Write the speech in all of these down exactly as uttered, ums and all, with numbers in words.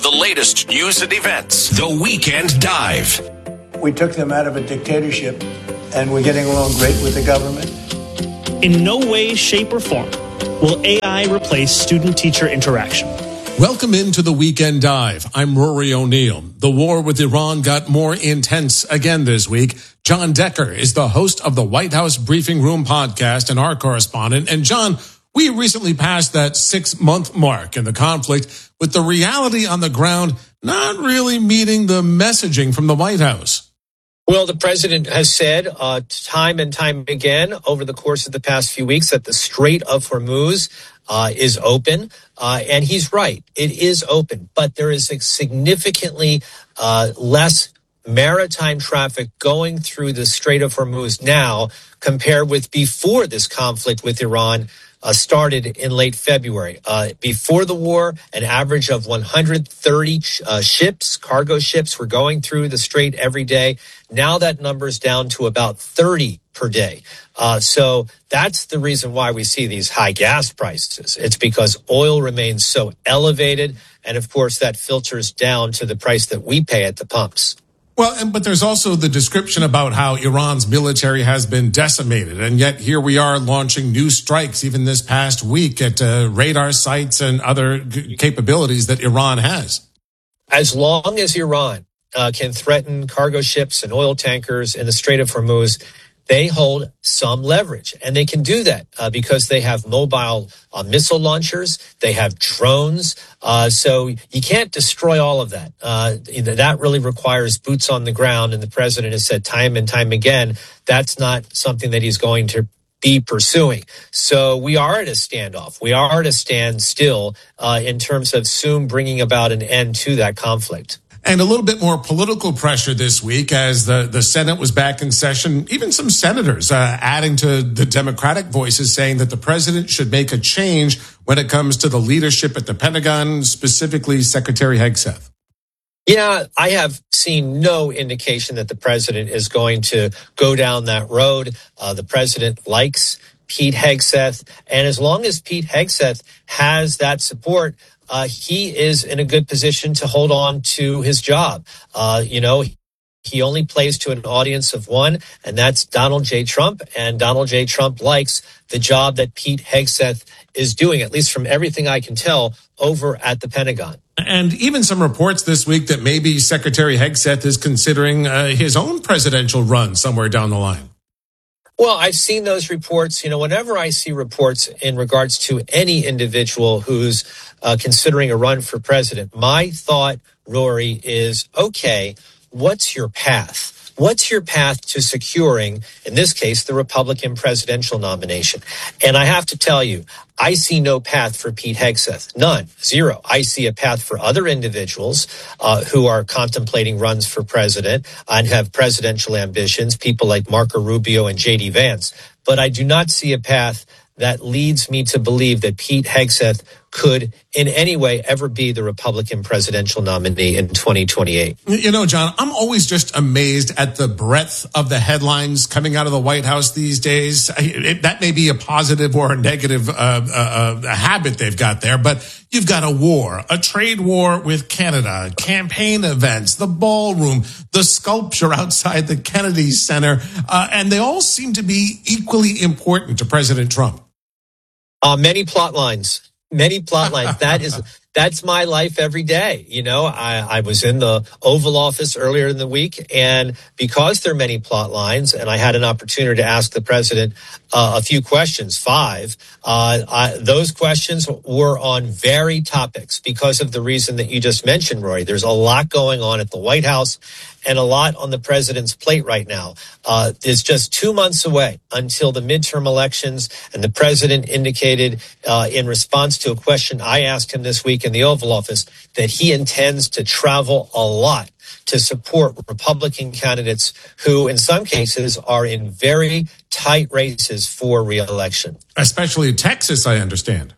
the latest news and events. The Weekend Dive. We took them out of a dictatorship, and we're getting along great with the government. In no way, shape, or form will A I replace student-teacher interaction. Welcome into the Weekend Dive. I'm Rory O'Neill. The war with Iran got more intense again this week. John Decker is the host of the White House Briefing Room podcast and our correspondent. And John, we recently passed that six-month mark in the conflict, with the reality on the ground not really meeting the messaging from the White House. Well, the president has said uh, time and time again over the course of the past few weeks that the Strait of Hormuz uh, is open. Uh, and he's right. It is open. But there is a significantly uh, less maritime traffic going through the Strait of Hormuz now compared with before this conflict with Iran Uh, started in late February. Uh, before the war, an average of one hundred thirty uh, ships, cargo ships, were going through the strait every day. Now that number's down to about thirty per day. Uh, so that's the reason why we see these high gas prices. It's because oil remains so elevated. And of course, that filters down to the price that we pay at the pumps. Well, and, but there's also the description about how Iran's military has been decimated. And yet here we are launching new strikes even this past week at uh, radar sites and other g- capabilities that Iran has. As long as Iran uh, can threaten cargo ships and oil tankers in the Strait of Hormuz, they hold some leverage. And they can do that uh, because they have mobile uh, missile launchers. They have drones. Uh, so you can't destroy all of that. Uh, that really requires boots on the ground. And the president has said time and time again, that's not something that he's going to be pursuing. So we are at a standoff. We are at a standstill uh, in terms of soon bringing about an end to that conflict. And a little bit more political pressure this week as the, the Senate was back in session. Even some senators uh, adding to the Democratic voices saying that the president should make a change when it comes to the leadership at the Pentagon, specifically Secretary Hegseth. Yeah, I have seen no indication that the president is going to go down that road. Uh, the president likes Pete Hegseth. And as long as Pete Hegseth has that support, Uh, he is in a good position to hold on to his job. Uh, you know, he only plays to an audience of one, and that's Donald J. Trump. And Donald J. Trump likes the job that Pete Hegseth is doing, at least from everything I can tell, over at the Pentagon. And even some reports this week that maybe Secretary Hegseth is considering uh, his own presidential run somewhere down the line. Well, I've seen those reports. You know, whenever I see reports in regards to any individual who's uh, considering a run for president, my thought, Rory, is, okay, what's your path? What's your path to securing, in this case, the Republican presidential nomination? And I have to tell you, I see no path for Pete Hegseth. None. Zero. I see a path for other individuals uh, who are contemplating runs for president and have presidential ambitions, people like Marco Rubio and J D Vance. But I do not see a path that leads me to believe that Pete Hegseth could in any way ever be the Republican presidential nominee in twenty twenty-eight. You know, John, I'm always just amazed at the breadth of the headlines coming out of the White House these days. It, that may be a positive or a negative uh, uh, a habit they've got there, but you've got a war, a trade war with Canada, campaign events, the ballroom, the sculpture outside the Kennedy Center, uh, and they all seem to be equally important to President Trump. Uh, many plot lines. Many plot lines. That is, that's my life every day. You know, I, I was in the Oval Office earlier in the week, and because there are many plot lines, and I had an opportunity to ask the president uh, a few questions, five, uh, I, those questions were on varied topics because of the reason that you just mentioned, Roy. There's a lot going on at the White House and a lot on the president's plate right now. Uh, it's just two months away until the midterm elections, and the president indicated uh, in response to a question I asked him this week in the Oval Office that he intends to travel a lot to support Republican candidates who, in some cases, are in very tight races for re-election. Especially Texas, I understand.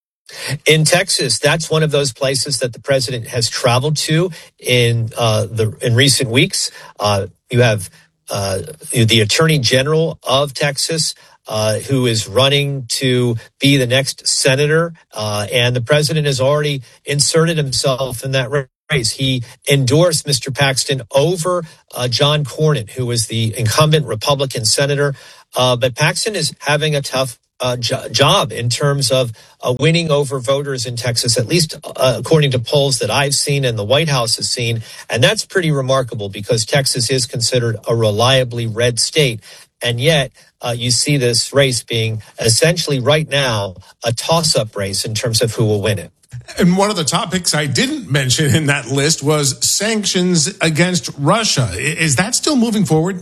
In Texas, that's one of those places that the president has traveled to in uh, the in recent weeks. Uh, you have uh, the Attorney General of Texas uh, who is running to be the next senator. Uh, and the president has already inserted himself in that race. He endorsed Mister Paxton over uh, John Cornyn, who was the incumbent Republican senator. Uh, but Paxton is having a tough uh, jo- job in terms of uh, winning over voters in Texas, at least uh, according to polls that I've seen and the White House has seen. And that's pretty remarkable because Texas is considered a reliably red state. And yet uh, you see this race being essentially right now a toss-up race in terms of who will win it. And one of the topics I didn't mention in that list was sanctions against Russia. Is that still moving forward?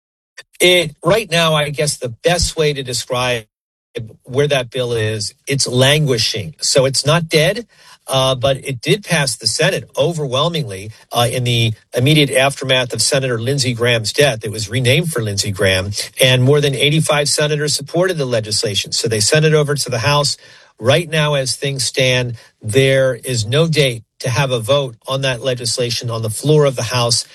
It right now, I guess the best way to describe where that bill is, it's languishing. So it's not dead, uh, but it did pass the Senate overwhelmingly uh, in the immediate aftermath of Senator Lindsey Graham's death. It was renamed for Lindsey Graham, and more than eighty-five senators supported the legislation. So they sent it over to the House. Right now, as things stand, there is no date to have a vote on that legislation on the floor of the House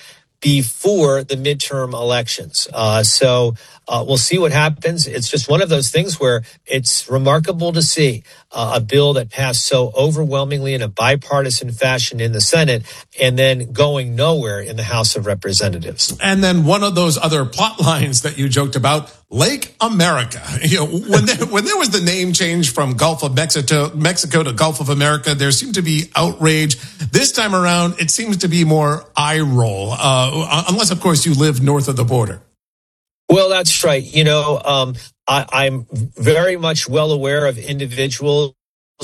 before the midterm elections. Uh, so uh, we'll see what happens. It's just one of those things where it's remarkable to see uh, a bill that passed so overwhelmingly in a bipartisan fashion in the Senate and then going nowhere in the House of Representatives. And then one of those other plot lines that you joked about, Lake America. You know, when there, when there was the name change from Gulf of Mexico, Mexico to Gulf of America, there seemed to be outrage. This time around, it seems to be more eye roll, uh, unless, of course, you live north of the border. Well, that's right. You know, um, I, I'm very much well aware of individuals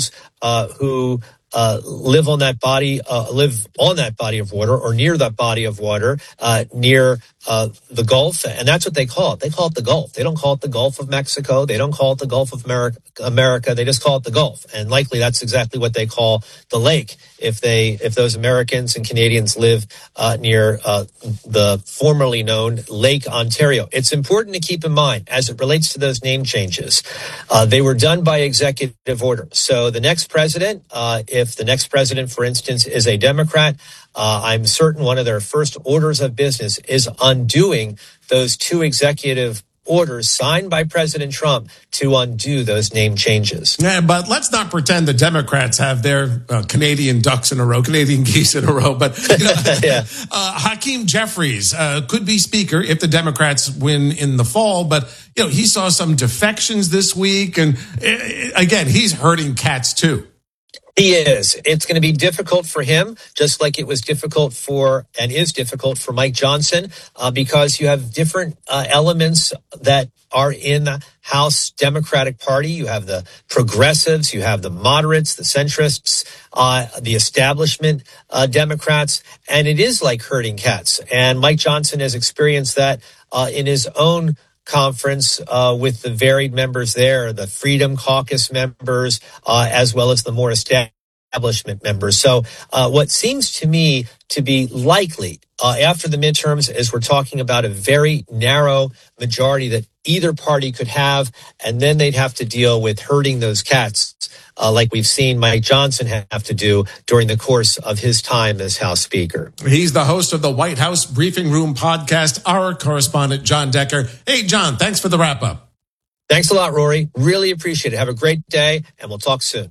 uh, who uh, live on that body, uh, live on that body of water or near that body of water, uh, near uh, the Gulf. And that's what they call it. They call it the Gulf. They don't call it the Gulf of Mexico. They don't call it the Gulf of America. America. They just call it the Gulf. And likely that's exactly what they call the lake if they if those Americans and Canadians live uh, near uh, the formerly known Lake Ontario. It's important to keep in mind as it relates to those name changes. Uh, they were done by executive order. So the next president, uh, if the next president, for instance, is a Democrat, uh, I'm certain one of their first orders of business is undoing those two executive orders signed by President Trump to undo those name changes. Yeah, but let's not pretend the Democrats have their uh, Canadian ducks in a row, Canadian geese in a row. But you know, yeah. uh, Hakeem Jeffries uh, could be speaker if the Democrats win in the fall. But you know, he saw some defections this week, and uh, again, he's hurting cats too. He is. It's going to be difficult for him, just like it was difficult for and is difficult for Mike Johnson, uh, because you have different uh, elements that are in the House Democratic Party. You have the progressives, you have the moderates, the centrists, uh, the establishment uh, Democrats, and it is like herding cats. And Mike Johnson has experienced that uh, in his own conference uh, with the varied members there, the Freedom Caucus members, uh, as well as the more establishment members. So uh, what seems to me to be likely uh, after the midterms is we're talking about a very narrow majority that either party could have, and then they'd have to deal with herding those cats uh, like we've seen Mike Johnson have to do during the course of his time as House Speaker. He's the host of the White House Briefing Room podcast, our correspondent, John Decker. Hey, John, thanks for the wrap-up. Thanks a lot, Rory. Really appreciate it. Have a great day, and we'll talk soon.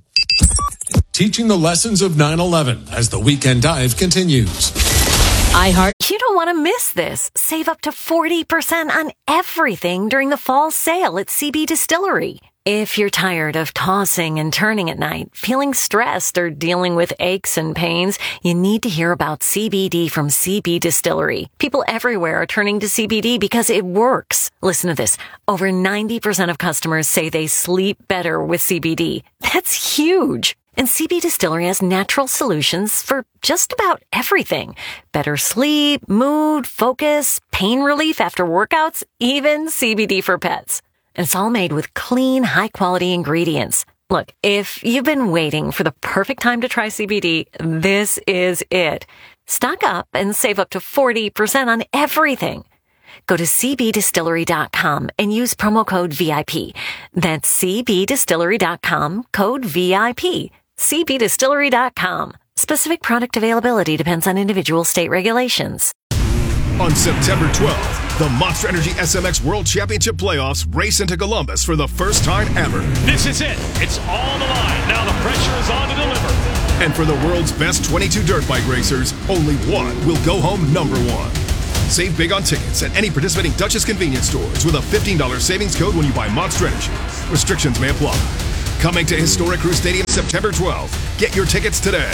Teaching the lessons of nine eleven as the Weekend Dive continues. iHeart. You don't want to miss this. Save up to forty percent on everything during the fall sale at C B Distillery. If you're tired of tossing and turning at night, feeling stressed, or dealing with aches and pains, you need to hear about C B D from C B Distillery. People everywhere are turning to C B D because it works. Listen to this. Over ninety percent of customers say they sleep better with C B D. That's huge. And C B Distillery has natural solutions for just about everything. Better sleep, mood, focus, pain relief after workouts, even C B D for pets. And it's all made with clean, high-quality ingredients. Look, if you've been waiting for the perfect time to try C B D, this is it. Stock up and save up to forty percent on everything. Go to c b distillery dot com and use promo code V I P. That's c b distillery dot com, code V I P. c b distillery dot com. Specific product availability depends on individual state regulations. On September twelfth, The Monster Energy S M X World Championship Playoffs race into Columbus for the first time ever. This is it. It's all the line. Now the pressure is on to deliver. And for the world's best twenty-two dirt bike racers, only one will go home number one. Save big on tickets at any participating Duchess convenience stores with a fifteen dollars savings code when you buy Monster Energy. Restrictions may apply. Coming to historic Crew Stadium September twelfth. Get your tickets today.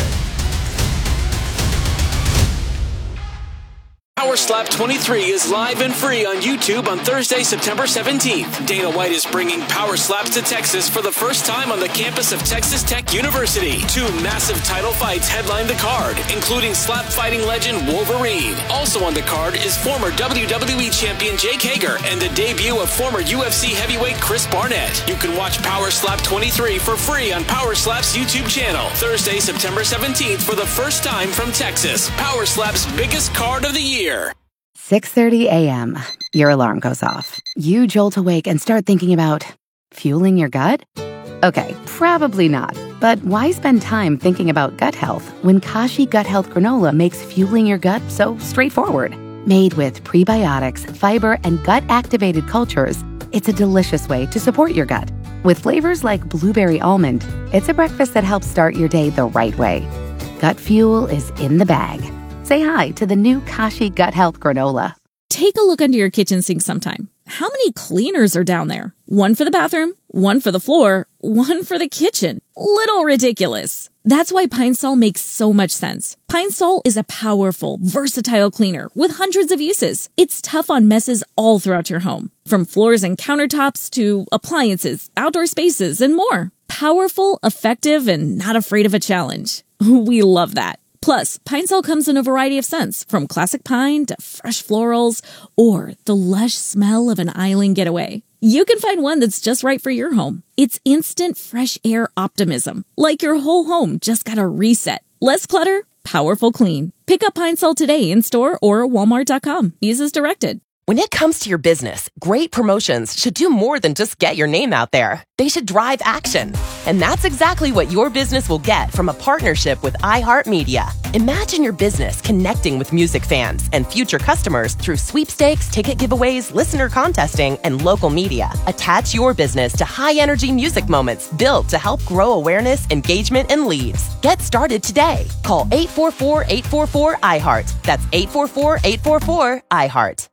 Power Slap twenty-three is live and free on YouTube on Thursday, September seventeenth. Dana White is bringing Power Slaps to Texas for the first time on the campus of Texas Tech University. Two massive title fights headline the card, including slap fighting legend Wolverine. Also on the card is former W W E champion Jake Hager and the debut of former U F C heavyweight Chris Barnett. You can watch Power Slap twenty-three for free on Power Slap's YouTube channel. Thursday, September seventeenth for the first time from Texas. Power Slap's biggest card of the year. six thirty a.m. Your alarm goes off. You jolt awake and start thinking about fueling your gut? Okay, probably not. But why spend time thinking about gut health when Kashi Gut Health Granola makes fueling your gut so straightforward? Made with prebiotics, fiber, and gut-activated cultures, it's a delicious way to support your gut. With flavors like blueberry almond, it's a breakfast that helps start your day the right way. Gut fuel is in the bag. Say hi to the new Kashi Gut Health Granola. Take a look under your kitchen sink sometime. How many cleaners are down there? One for the bathroom, one for the floor, one for the kitchen. Little ridiculous. That's why Pine Sol makes so much sense. Pine Sol is a powerful, versatile cleaner with hundreds of uses. It's tough on messes all throughout your home, from floors and countertops to appliances, outdoor spaces, and more. Powerful, effective, and not afraid of a challenge. We love that. Plus, Pine Sol comes in a variety of scents, from classic pine to fresh florals, or the lush smell of an island getaway. You can find one that's just right for your home. It's instant fresh air optimism, like your whole home just got a reset. Less clutter, powerful clean. Pick up Pine Sol today in store or walmart dot com. Use as directed. When it comes to your business, great promotions should do more than just get your name out there. They should drive action. And that's exactly what your business will get from a partnership with iHeartMedia. Imagine your business connecting with music fans and future customers through sweepstakes, ticket giveaways, listener contesting, and local media. Attach your business to high-energy music moments built to help grow awareness, engagement, and leads. Get started today. Call eight four four, eight four four, I heart. That's eight four four, eight four four, I heart.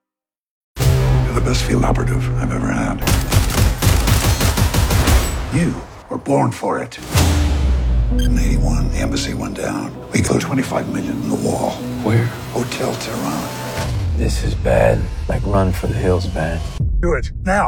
You're the best field operative I've ever had. You were born for it. In eighty-one, the embassy went down. We go twenty-five million in the wall. Where? Hotel Tehran. This is bad. Like Run for the Hills bad. Do it, now.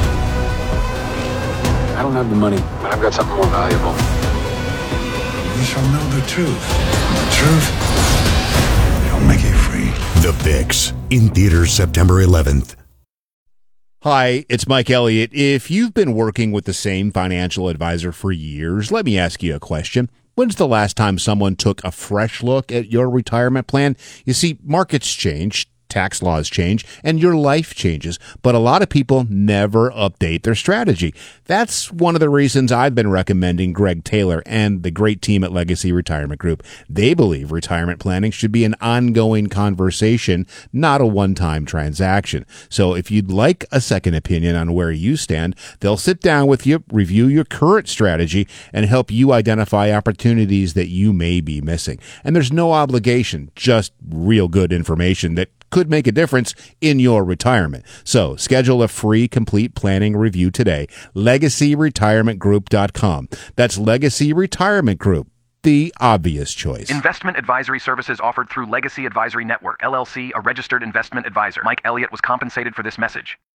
I don't have the money, but I've got something more valuable. You shall know the truth. And the truth shall make you free. The Fix, in theaters September eleventh. Hi, it's Mike Elliott. If you've been working with the same financial advisor for years, let me ask you a question. When's the last time someone took a fresh look at your retirement plan? You see, markets change, tax laws change, and your life changes, but a lot of people never update their strategy. That's one of the reasons I've been recommending Greg Taylor and the great team at Legacy Retirement Group. They believe retirement planning should be an ongoing conversation, not a one-time transaction. So if you'd like a second opinion on where you stand, they'll sit down with you, review your current strategy, and help you identify opportunities that you may be missing. And there's no obligation, just real good information that could make a difference in your retirement. So schedule a free complete planning review today. legacy retirement group dot com. That's Legacy Retirement Group, the obvious choice. Investment advisory services offered through Legacy Advisory Network, L L C, a registered investment advisor. Mike Elliott was compensated for this message.